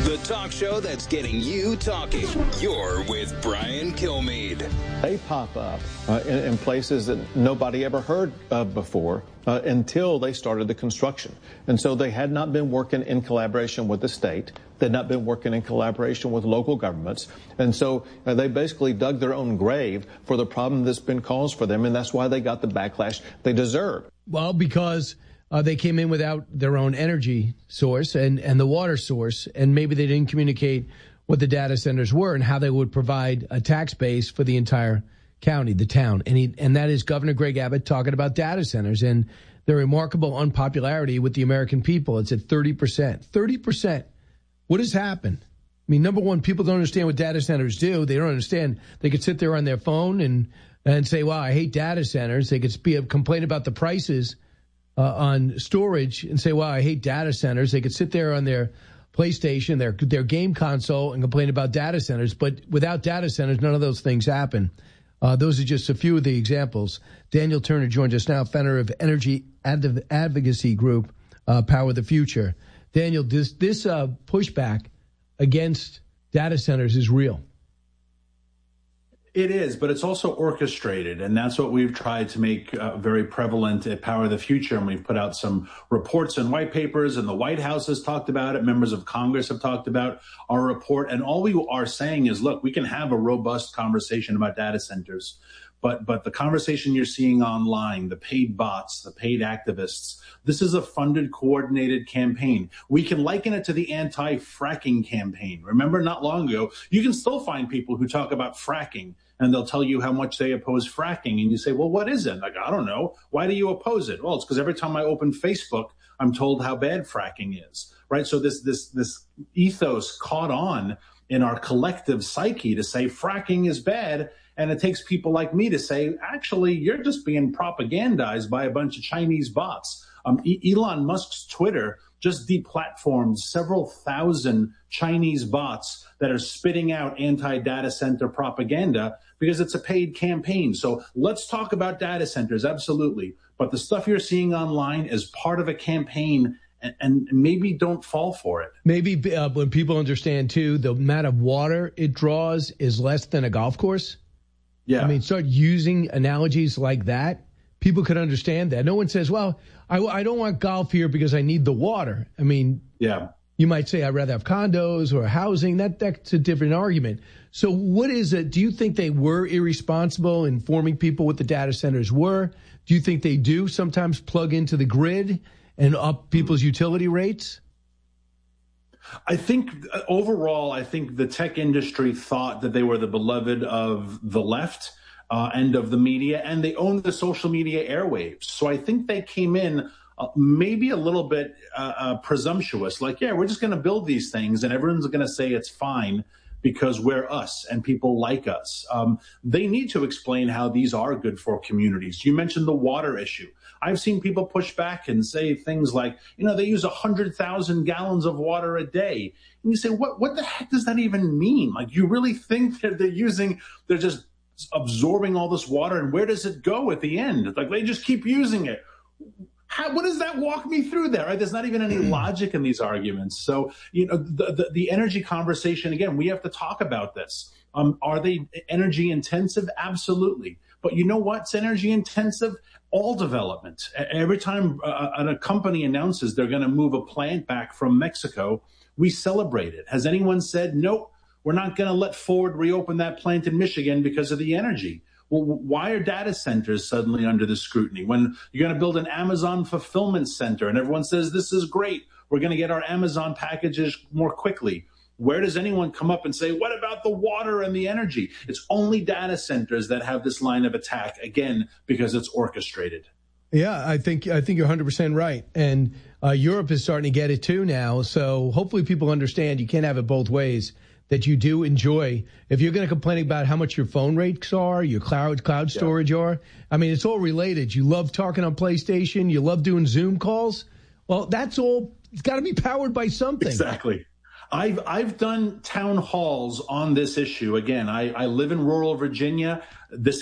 The talk show that's getting you talking. You're with Brian Kilmeade. They pop up in places that nobody ever heard of before until they started the construction. And so they had not been working in collaboration with the state. They had not been working in collaboration with local governments. And so they basically dug their own grave for the problem that's been caused for them. And that's why they got the backlash they deserve. Well, because they came in without their own energy source and the water source, and maybe they didn't communicate what the data centers were and how they would provide a tax base for the entire county, the town. And that is Governor Greg Abbott talking about data centers and their remarkable unpopularity with the American people. It's at 30%. 30%. What has happened? I mean, number one, people don't understand what data centers do. They don't understand. They could sit there on their phone and say, wow, I hate data centers. They could complain about the prices on storage and say, wow, I hate data centers. They could sit there on their PlayStation, their game console, and complain about data centers. But without data centers, none of those things happen. Those are just a few of the examples. Daniel Turner joins us now, founder of energy advocacy group, Power the Future. Daniel, this pushback against data centers is real. It is, but it's also orchestrated, and that's what we've tried to make very prevalent at Power the Future. And we've put out some reports and white papers, and the White House has talked about it. Members of Congress have talked about our report. And all we are saying is, look, we can have a robust conversation about data centers, but the conversation you're seeing online, the paid bots, the paid activists, this is a funded, coordinated campaign. We can liken it to the anti-fracking campaign. Remember, not long ago, you can still find people who talk about fracking, and they'll tell you how much they oppose fracking. And you say, well, what is it? Like, I don't know. Why do you oppose it? Well, it's because every time I open Facebook, I'm told how bad fracking is, right? So this ethos caught on in our collective psyche to say fracking is bad. And it takes people like me to say, actually, you're just being propagandized by a bunch of Chinese bots. Elon Musk's Twitter just deplatformed several thousand Chinese bots that are spitting out anti-data center propaganda because it's a paid campaign. So let's talk about data centers, absolutely. But the stuff you're seeing online is part of a campaign, and maybe don't fall for it. Maybe when people understand, too, the amount of water it draws is less than a golf course. Yeah. I mean, start using analogies like that. People could understand that. No one says, well, I don't want golf here because I need the water. I mean, yeah, you might say I'd rather have condos or housing. That's a different argument. So what is it? Do you think they were irresponsible in informing people what the data centers were? Do you think they do sometimes plug into the grid and up people's utility rates? I think overall, the tech industry thought that they were the beloved of the left and of the media, and they owned the social media airwaves. So I think they came in maybe a little bit presumptuous, like, yeah, we're just going to build these things and everyone's going to say it's fine because we're us and people like us. They need to explain how these are good for communities. You mentioned the water issue. I've seen people push back and say things like, they use 100,000 gallons of water a day. And you say, what the heck does that even mean? Like, you really think that they're just absorbing all this water, and where does it go at the end? Like, they just keep using it. What does that walk me through there? Right? There's not even any logic in these arguments. So, the energy conversation, again, we have to talk about this. Are they energy intensive? Absolutely. But you know what's energy intensive? All development. Every time a company announces they're going to move a plant back from Mexico, we celebrate it. Has anyone said, nope, we're not going to let Ford reopen that plant in Michigan because of the energy? Well, why are data centers suddenly under the scrutiny? When you're going to build an Amazon fulfillment center and everyone says, this is great, we're going to get our Amazon packages more quickly. Where does anyone come up and say, what about the water and the energy? It's only data centers that have this line of attack, again, because it's orchestrated. Yeah, I think you're 100% right. And Europe is starting to get it, too, now. So hopefully people understand you can't have it both ways, that you do enjoy. If you're going to complain about how much your phone rates are, your cloud storage are, I mean, it's all related. You love talking on PlayStation. You love doing Zoom calls. Well, that's all. It's got to be powered by something. Exactly. I've done town halls on this issue. Again, I live in rural Virginia. This